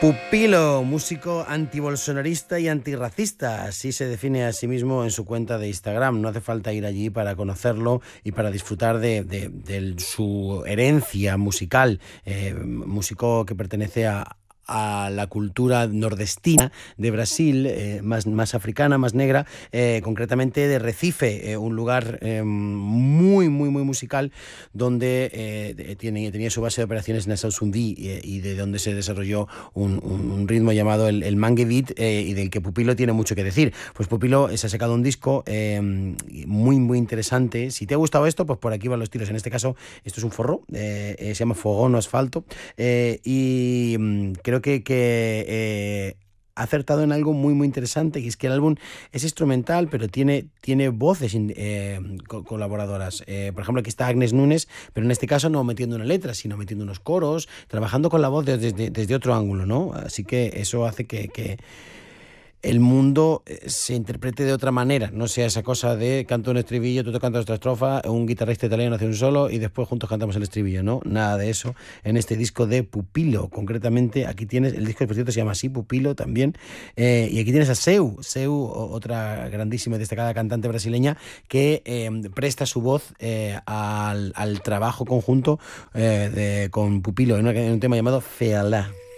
Pupilo, músico antibolsonarista y antirracista, así se define a sí mismo en su cuenta de Instagram. No hace falta ir allí para conocerlo y para disfrutar de su herencia musical. Músico que pertenece a la cultura nordestina de Brasil, más africana, más negra, concretamente de Recife, un lugar muy musical, donde tenía su base de operaciones en Nassau Zumbi, y de donde se desarrolló un ritmo llamado el mangue beat, y del que Pupilo tiene mucho que decir. Pues Pupilo se ha sacado un disco muy interesante. Si te ha gustado esto, pues por aquí van los tiros. En este caso, esto es un forró, se llama Fogón o Asfalto, y creo que ha acertado en algo muy interesante, y es que el álbum es instrumental, pero tiene voces colaboradoras. Por ejemplo, aquí está Agnes Nunes, pero en este caso no metiendo una letra, sino metiendo unos coros, trabajando con la voz desde otro ángulo, ¿no? Así que eso hace que el mundo se interprete de otra manera, no sea esa cosa de canto un estribillo, tú te cantas otra estrofa, un guitarrista italiano hace un solo y después juntos cantamos el estribillo, ¿no? Nada de eso en este disco de Pupilo. Concretamente, aquí tienes, el disco por cierto se llama así, Pupilo también, y aquí tienes a Seu, otra grandísima y destacada cantante brasileña que presta su voz al trabajo conjunto con Pupilo en un tema llamado Fealá.